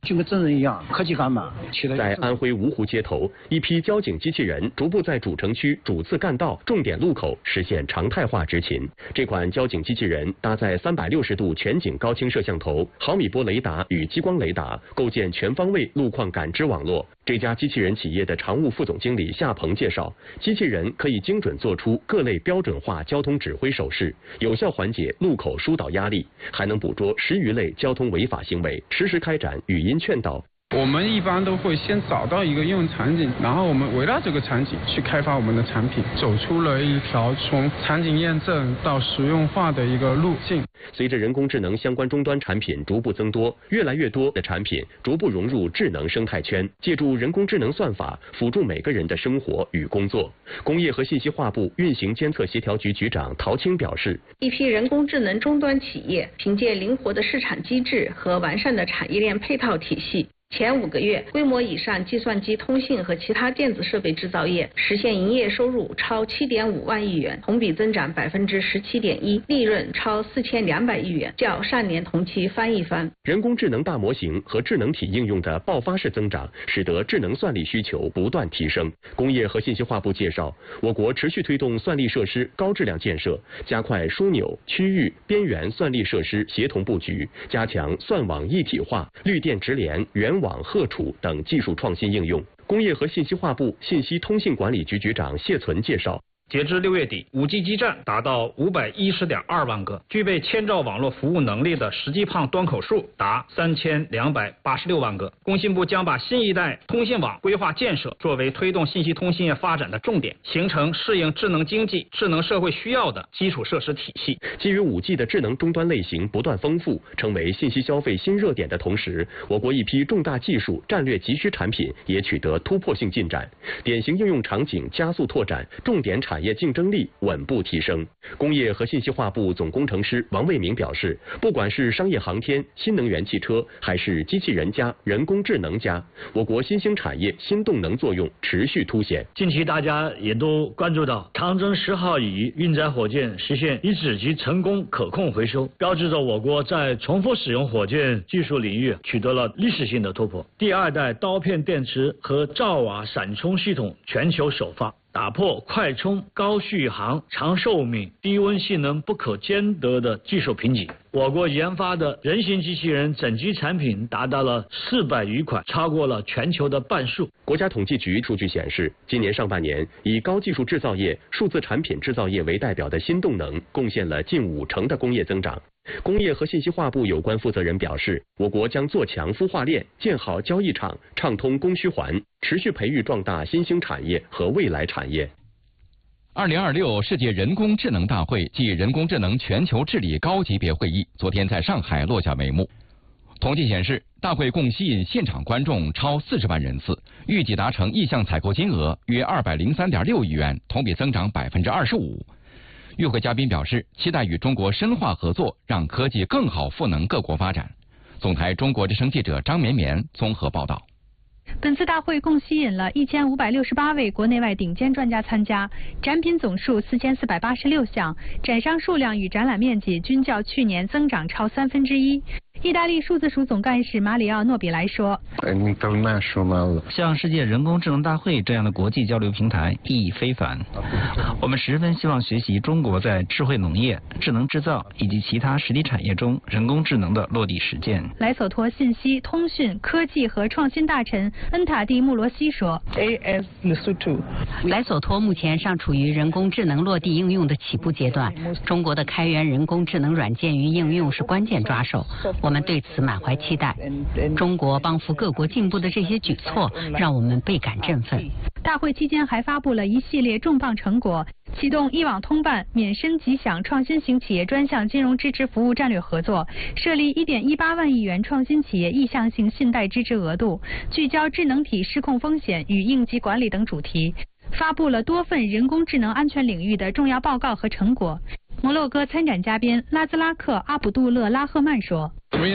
就跟真人一样，科技感满。 在安徽芜湖街头，一批交警机器人逐步在主城区主次干道、重点路口实现常态化执勤。这款交警机器人搭载360度全景高清摄像头、毫米波雷达与激光雷达，构建全方位路况感知网络。这家机器人企业的常务副总经理夏鹏介绍，机器人可以精准做出各类标准化交通指挥手势，有效缓解路口疏导压力，还能捕捉10余类交通违法行为，实时开展语音劝导。 我们一般都会先找到一个应用场景，然后我们围绕这个场景去开发我们的产品，走出了一条从场景验证到实用化的一个路径。 随着人工智能相关终端产品逐步增多，越来越多的产品逐步融入智能生态圈，借助人工智能算法辅助每个人的生活与工作。工业和信息化部运行监测协调局局长陶青表示， 一批人工智能终端企业凭借灵活的市场机制和完善的产业链配套体系，前5个月，规模以上计算机、通信和其他电子设备制造业实现营业收入超7.5万亿元，同比增长17.1%，利润超4200亿元，较上年同期翻一番。 人工智能大模型和智能体应用的爆发式增长，使得智能算力需求不断提升。工业和信息化部介绍，我国持续推动算力设施高质量建设，加快枢纽、区域、边缘算力设施协同布局，加强算网一体化、绿电直联、远网荷储等技术创新应用。工业和信息化部信息通信管理局局长谢存介绍， 截至6月底，5G 基站达到510.2万个，具备千兆网络服务能力的实际胖端口数达3286万个。工信部将把新一代通信网规划建设作为推动信息通信业发展的重点，形成适应智能经济、智能社会需要的基础设施体系。 基于5G 的智能终端类型不断丰富，成为信息消费新热点的同时，我国一批重大技术战略急需产品也取得突破性进展，典型应用场景加速拓展，重点产业竞争力稳步提升。工业和信息化部总工程师王卫明表示，不管是商业航天、新能源汽车，还是机器人加、人工智能加，我国新兴产业新动能作用持续凸显。 近期大家也都关注到长征10号乙运载火箭实现一指级成功可控回收，标志着我国在重复使用火箭技术领域取得了历史性的突破。第2代刀片电池和兆瓦闪充系统全球首发，打破快充、高续航、长寿命、低温性能不可兼得的技术瓶颈。我国研发的人形机器人整机产品达到了400余款，超过了全球的半数。 国家统计局数据显示，今年上半年以高技术制造业、数字产品制造业为代表的新动能，贡献了近50%的工业增长。工业和信息化部有关负责人表示，我国将做强孵化链，建好交易场，畅通供需环，持续培育壮大新兴产业和未来产业。 2026世界人工智能大会暨人工智能全球治理高级别会议昨天在上海落下帷幕。统计显示，大会共吸引现场观众超40万人次，预计达成意向采购金额约203.6亿元，同比增长25%。与会嘉宾表示，期待与中国深化合作，让科技更好赋能各国发展。总台中国之声记者张绵绵综合报道。 本次大会共吸引了1568位国内外顶尖专家参加，展品总数4486项，展商数量与展览面积均较去年增长超1/3。意大利数字署总干事马里奥·诺比莱说：“ 像世界人工智能大会这样的国际交流平台意义非凡。我们十分希望学习中国在智慧农业、智能制造以及其他实体产业中人工智能的落地实践。” 莱索托信息、通讯、科技和创新大臣恩塔蒂·穆罗西说：“ 莱索托目前尚处于人工智能落地应用的起步阶段，中国的开源人工智能软件与应用是关键抓手。我们对此满怀期待。中国帮扶各国进步的这些举措，让我们倍感振奋。” 大会期间还发布了一系列重磅成果，启动一网通办、免申即享创新型企业专项金融支持服务战略合作，设立1.18万亿元创新企业意向性信贷支持额度，聚焦智能体失控风险与应急管理等主题，发布了多份人工智能安全领域的重要报告和成果。摩洛哥参展嘉宾拉兹拉克·阿卜杜勒拉赫曼说：“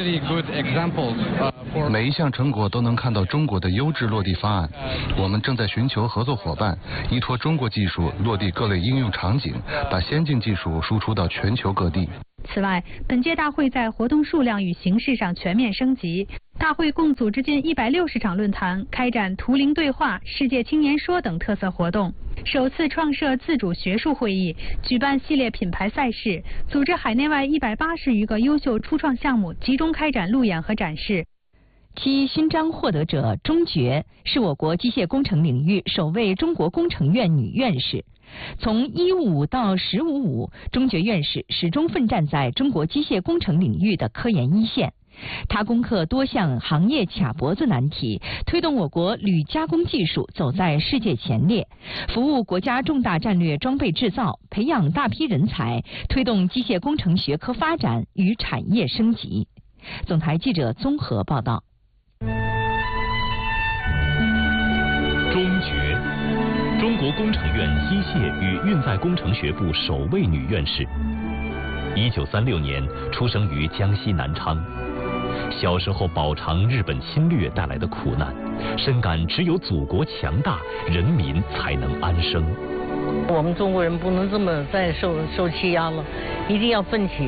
每一项成果都能看到中国的优质落地方案。我们正在寻求合作伙伴，依托中国技术落地各类应用场景，把先进技术输出到全球各地。” 此外，本届大会在活动数量与形式上全面升级。 大会共组织近160场论坛，开展图灵对话、世界青年说等特色活动，首次创设自主学术会议，举办系列品牌赛事，组织海内外180余个优秀初创项目集中开展路演和展示。 其勋章获得者钟珏是我国机械工程领域首位中国工程院女院士。从155到1055，钟珏院士始终奋战在中国机械工程领域的科研一线。他攻克多项行业卡脖子难题，推动我国铝加工技术走在世界前列，服务国家重大战略装备制造，培养大批人才，推动机械工程学科发展与产业升级。总台记者综合报道。 钟珏，中国工程院机械与运载工程学部首位女院士。1936年出生于江西南昌。小时候饱尝日本侵略带来的苦难，深感只有祖国强大，人民才能安生。 我们中国人不能这么再受欺压了，一定要奋起。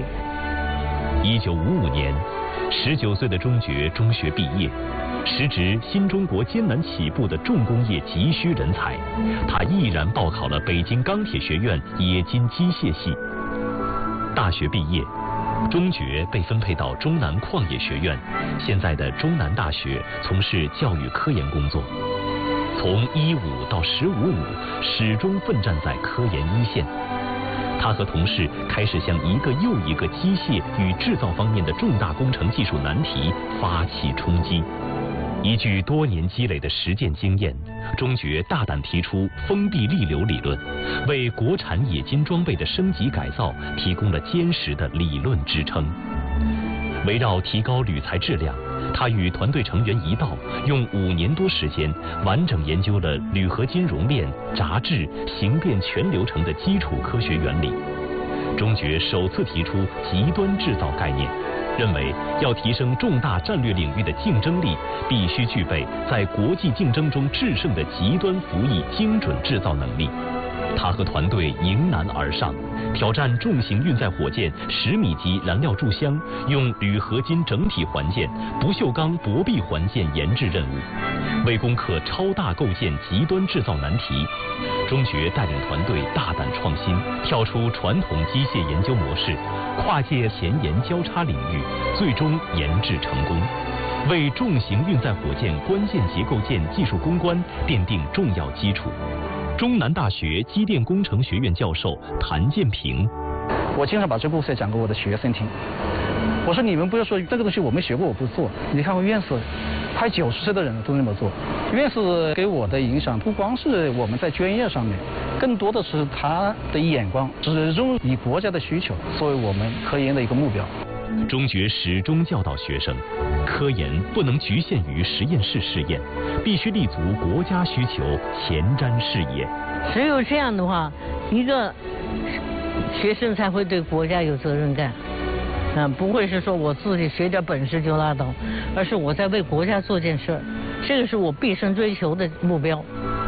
1955年，19岁的钟珏中学毕业，时值新中国艰难起步的重工业急需人才，他毅然报考了北京钢铁学院冶金机械系。大学毕业，钟珏被分配到中南矿业学院，现在的中南大学，从事教育科研工作。从15到1055，始终奋战在科研一线。他和同事开始向一个又一个机械与制造方面的重大工程技术难题发起冲击。依据多年积累的实践经验，钟珏大胆提出封闭力流理论，为国产冶金装备的升级改造提供了坚实的理论支撑。围绕提高铝材质量，他与团队成员一道，用5年多时间，完整研究了铝合金熔炼、炸制、形变全流程的基础科学原理。钟珏首次提出极端制造概念，认为要提升重大战略领域的竞争力，必须具备在国际竞争中制胜的极端服役精准制造能力。他和团队迎难而上，挑战重型运载火箭10米级燃料注箱，用铝合金整体环件、不锈钢薄壁环件研制任务，为攻克超大构件极端制造难题。钟珏带领团队大胆创新，跳出传统机械研究模式，跨界前沿交叉领域，最终研制成功，为重型运载火箭关键结构件技术攻关奠定重要基础。中南大学机电工程学院教授谭建平， 我经常把这故事讲给我的学生听。我说你们不要说这个东西我没学过我不做，你看我院士快90岁的人都那么做。院士给我的影响不光是我们在专业上面，更多的是他的眼光，始终以国家的需求作为我们科研的一个目标。 钟珏始终教导学生，科研不能局限于实验室试验，必须立足国家需求，前瞻视野。 只有这样的话，一个学生才会对国家有责任感。不会是说我自己学点本事就拉倒，而是我在为国家做件事儿，这个是我毕生追求的目标。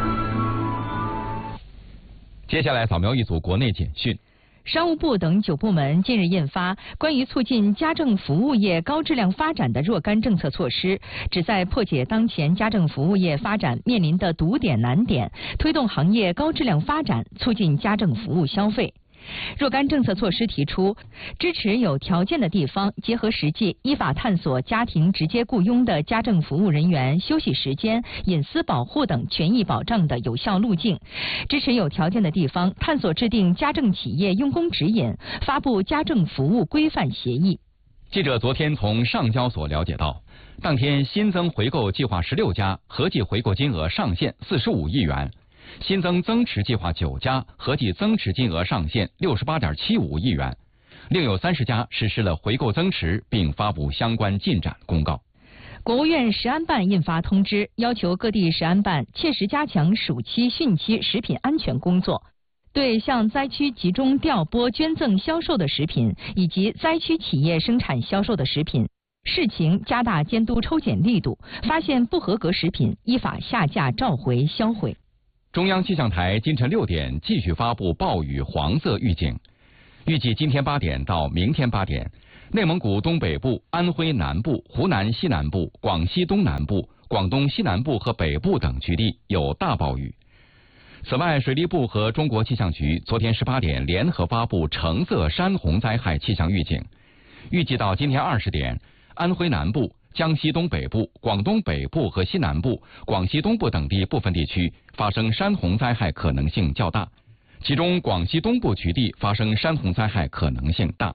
接下来扫描一组国内简讯。 商务部等9部门近日印发关于促进家政服务业高质量发展的若干政策措施，旨在破解当前家政服务业发展面临的堵点难点，推动行业高质量发展，促进家政服务消费。若干政策措施提出，支持有条件的地方结合实际，依法探索家庭直接雇佣的家政服务人员休息时间、隐私保护等权益保障的有效路径；支持有条件的地方探索制定家政企业用工指引，发布家政服务规范协议。 记者昨天从上交所了解到，当天新增回购计划16家，合计回购金额上限45亿元。新增增持计划9家，合计增持金额上限68.75亿元，另有30家实施了回购增持，并发布相关进展公告。 国务院食安办印发通知，要求各地食安办切实加强暑期、汛期食品安全工作，对向灾区集中调拨、捐赠、销售的食品以及灾区企业生产销售的食品，视情加大监督抽检力度，发现不合格食品，依法下架、召回、销毁。 中央气象台今晨6点继续发布暴雨黄色预警，预计今天8点到明天8点， 内蒙古东北部、安徽南部、湖南西南部、广西东南部、广东西南部和北部等局地有大暴雨。此外，水利部和中国气象局昨天18点联合发布橙色山洪灾害气象预警，预计到今天20点，安徽南部、江西东北部、广东北部和西南部、广西东部等地部分地区发生山洪灾害可能性较大，其中广西东部局地发生山洪灾害可能性大。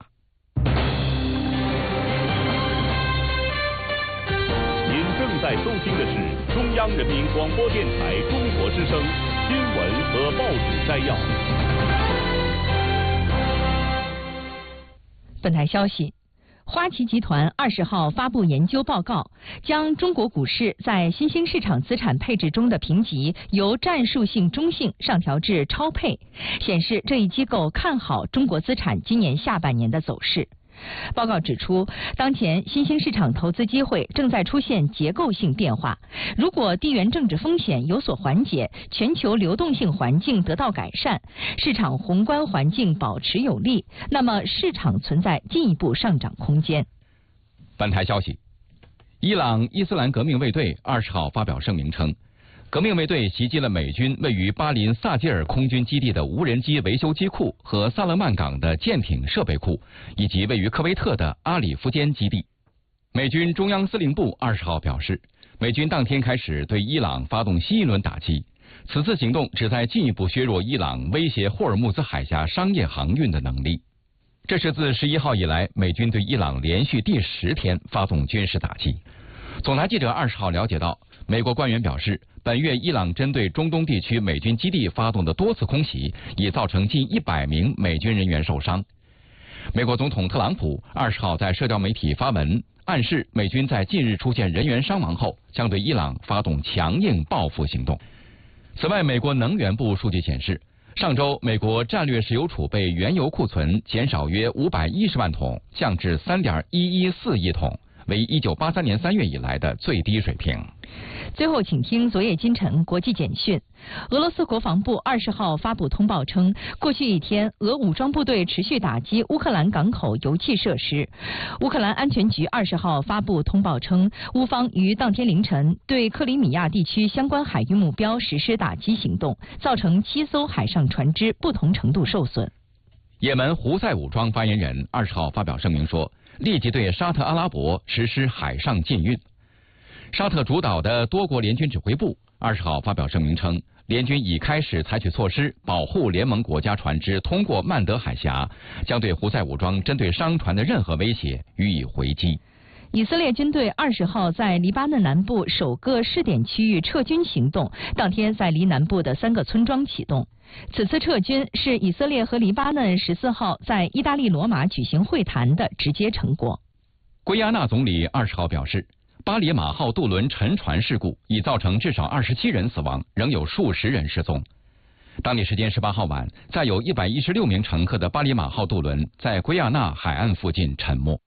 您正在收听的是中央人民广播电台中国之声新闻和报纸摘要。 本台消息。花旗集团20号发布研究报告，将中国股市在新兴市场资产配置中的评级由战术性中性上调至超配，显示这一机构看好中国资产今年下半年的走势。报告指出，当前新兴市场投资机会正在出现结构性变化，如果地缘政治风险有所缓解，全球流动性环境得到改善，市场宏观环境保持有利，那么市场存在进一步上涨空间。 本台消息，伊朗伊斯兰革命卫队20号发表声明称，革命卫队袭击了美军位于巴林萨基尔空军基地的无人机维修机库和萨勒曼港的舰艇设备库，以及位于科威特的阿里夫坚基地。美军中央司令部20号表示，美军当天开始对伊朗发动新一轮打击，此次行动旨在进一步削弱伊朗威胁霍尔木兹海峡商业航运的能力。这是自11号以来美军对伊朗连续第10天发动军事打击。总台记者20号了解到，美国官员表示，本月伊朗针对中东地区美军基地发动的多次空袭，已造成近100名美军人员受伤。美国总统特朗普20号在社交媒体发文，暗示美军在近日出现人员伤亡后，将对伊朗发动强硬报复行动。此外，美国能源部数据显示，上周美国战略石油储备原油库存减少约510万桶，降至3.114亿桶，为1983年3月以来的最低水平。 最后，请听昨夜今晨国际简讯。俄罗斯国防部20号发布通报称，过去一天，俄武装部队持续打击乌克兰港口油气设施。乌克兰安全局20号发布通报称，乌方于当天凌晨对克里米亚地区相关海域目标实施打击行动，造成7艘海上船只不同程度受损。 也门胡塞武装发言人20号发表声明说，立即对沙特阿拉伯实施海上禁运。沙特主导的多国联军指挥部20号发表声明称，联军已开始采取措施保护联盟国家船只通过曼德海峡，将对胡塞武装针对商船的任何威胁予以回击。 以色列军队20号在黎巴嫩南部首个试点区域撤军行动，当天在黎南部的3个村庄启动。此次撤军是以色列和黎巴嫩14号在意大利罗马举行会谈的直接成果。 圭亚那总理20号表示，巴里马号渡轮沉船事故已造成至少27人死亡，仍有数十人失踪。当地时间18号晚，载有116名乘客的巴里马号渡轮在圭亚那海岸附近沉没。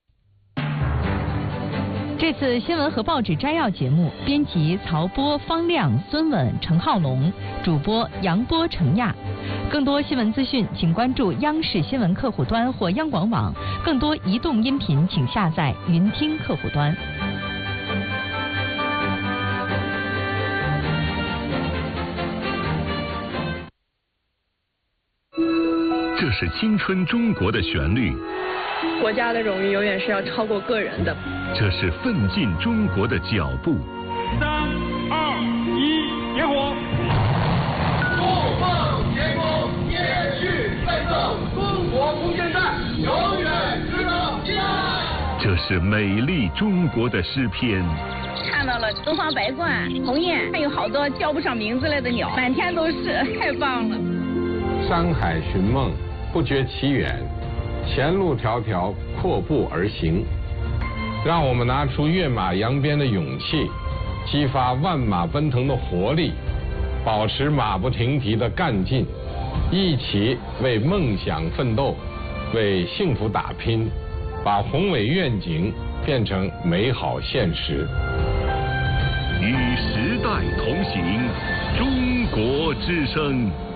这次新闻和报纸摘要节目，编辑曹波、方亮、孙稳、陈浩龙，主播杨波、程亚。更多新闻资讯，请关注央视新闻客户端或央广网。更多移动音频，请下载云听客户端。 这是青春中国的旋律。 国家的荣誉永远是要超过个人的。 这是奋进中国的脚步。 3、2、1，点火！ 不放前功，延续奋斗，中国空间站永远值得期待。 这是美丽中国的诗篇。 看到了东方白鹳、鸿雁，还有好多叫不上名字来的鸟，满天都是，太棒了。 山海寻梦，不觉其远，前路迢迢，阔步而行。让我们拿出跃马扬鞭的勇气，激发万马奔腾的活力，保持马不停蹄的干劲，一起为梦想奋斗，为幸福打拼，把宏伟愿景变成美好现实。 与时代同行，中国之声。